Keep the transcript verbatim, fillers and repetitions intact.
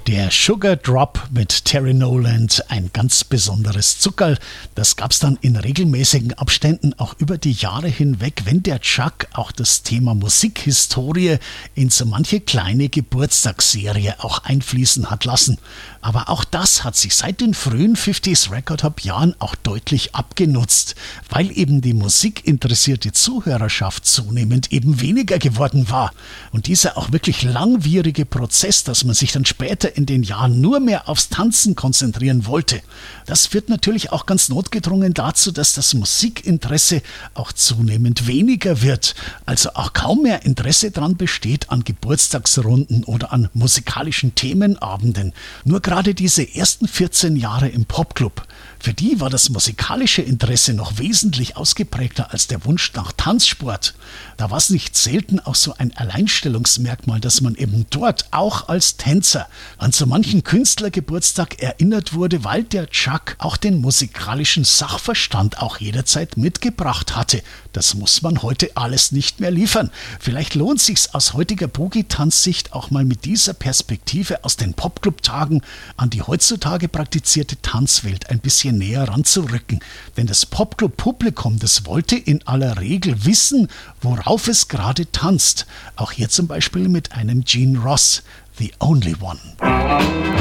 Der Sugar Drop mit Terry Noland, ein ganz besonderes Zuckerl. Das gab's dann in regelmäßigen Abständen auch über die Jahre hinweg, wenn der Chuck auch das Thema Musikhistorie in so manche kleine Geburtstagsserie auch einfließen hat lassen. Aber auch das hat sich seit den frühen fünfziger Record Hop Jahren auch deutlich abgenutzt, weil eben die musikinteressierte Zuhörerschaft zunehmend eben weniger geworden war. Und dieser auch wirklich langwierige Prozess, dass man sich dann später in den Jahren nur mehr aufs Tanzen konzentrieren wollte, das führt natürlich auch ganz notgedrungen dazu, dass das Musikinteresse auch zunehmend weniger wird. Also auch kaum mehr Interesse daran besteht an Geburtstagsrunden oder an musikalischen Themenabenden. Nur gerade diese ersten vierzehn Jahre im Popclub, für die war das musikalische Interesse noch wesentlich ausgeprägter als der Wunsch nach Tanzsport. Da war es nicht selten auch so ein Alleinstellungsmerkmal, dass man eben dort auch als Tänzer an so manchen Künstlergeburtstag erinnert wurde, weil der Chuck auch den musikalischen Sachverstand auch jederzeit mitgebracht hatte. Das muss man heute alles nicht mehr liefern. Vielleicht lohnt sich's aus heutiger Boogie-Tanzsicht auch mal mit dieser Perspektive aus den Popclub-Tagen an die heutzutage praktizierte Tanzwelt ein bisschen näher ranzurücken. Denn das Popclub-Publikum, das wollte in aller Regel wissen, worauf es gerade tanzt. Auch hier zum Beispiel mit einem Gene Ross, The Only One.